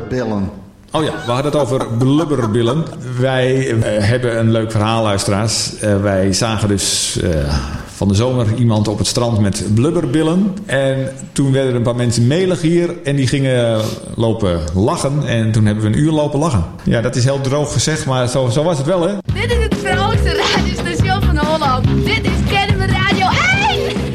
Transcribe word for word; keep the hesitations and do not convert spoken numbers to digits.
blubberbillen. Oh ja, we hadden het over blubberbillen. Wij uh, hebben een leuk verhaal, luisteraars. Uh, wij zagen dus uh, van de zomer iemand op het strand met blubberbillen. En toen werden er een paar mensen melig hier en die gingen lopen lachen. En toen hebben we een uur lopen lachen. Ja, dat is heel droog gezegd, maar zo, zo was het wel, hè? Dit is het grootste radiostation van Holland. Dit is